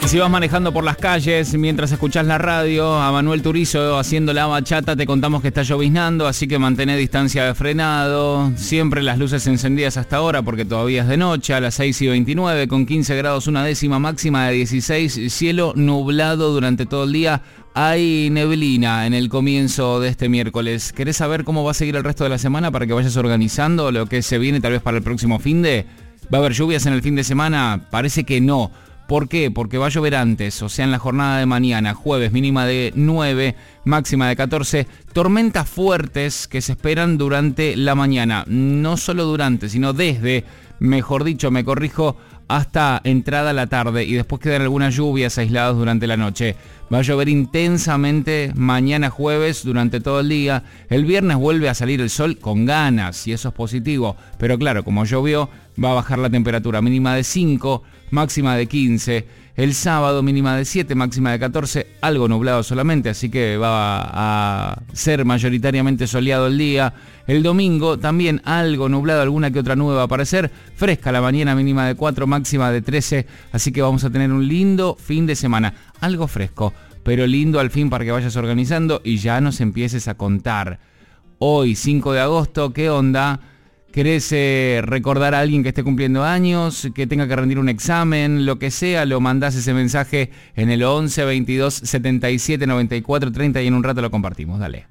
Si vas manejando por las calles mientras escuchás la radio, a Manuel Turizo haciendo la bachata, te contamos que está lloviznando, así que mantén distancia de frenado. Siempre las luces encendidas hasta ahora porque todavía es de noche, a las 6:29, con 15 grados una décima, máxima de 16, cielo nublado durante todo el día. Hay neblina en el comienzo de este miércoles. ¿Querés saber cómo va a seguir el resto de la semana para que vayas organizando lo que se viene tal vez para el próximo finde? ¿Va a haber lluvias en el fin de semana? Parece que no. ¿Por qué? Porque va a llover antes, o sea, en la jornada de mañana, jueves, mínima de 9, máxima de 14. Tormentas fuertes que se esperan durante la mañana. No solo durante, sino desde, mejor dicho, me corrijo, hasta entrada la tarde. Y después quedan algunas lluvias aisladas durante la noche. Va a llover intensamente mañana jueves durante todo el día. El viernes vuelve a salir el sol con ganas y eso es positivo. Pero claro, como llovió, va a bajar la temperatura, mínima de 5, máxima de 15. El sábado mínima de 7, máxima de 14, algo nublado solamente, así que va a ser mayoritariamente soleado el día. El domingo también algo nublado, alguna que otra nube va a aparecer. Fresca la mañana, mínima de 4, máxima de 13, así que vamos a tener un lindo fin de semana. Algo fresco, pero lindo al fin para que vayas organizando y ya nos empieces a contar. Hoy, 5 de agosto, ¿qué onda? ¿Querés recordar a alguien que esté cumpliendo años, que tenga que rendir un examen, lo que sea? Lo mandás ese mensaje en el 11 22 77 94 30 y en un rato lo compartimos. Dale.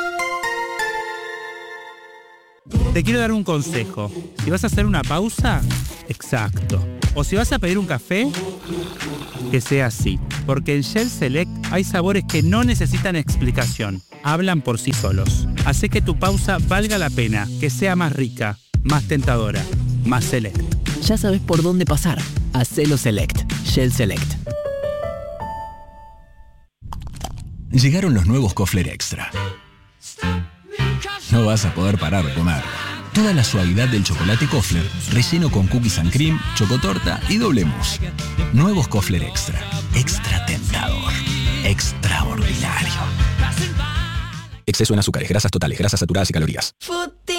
Te quiero dar un consejo. Si vas a hacer una pausa, exacto. O si vas a pedir un café, que sea así. Porque en Shell Select hay sabores que no necesitan explicación. Hablan por sí solos. Hace que tu pausa valga la pena, que sea más rica, más tentadora, más select. Ya sabes por dónde pasar. Hacelo Select. Shell Select. Llegaron los nuevos Kofler Extra. No vas a poder parar de comer. Toda la suavidad del chocolate Kofler, relleno con cookies and cream, chocotorta y doble mousse. Nuevos Kofler Extra. Extra tentador. Extraordinario. Exceso en azúcares, grasas totales, grasas saturadas y calorías.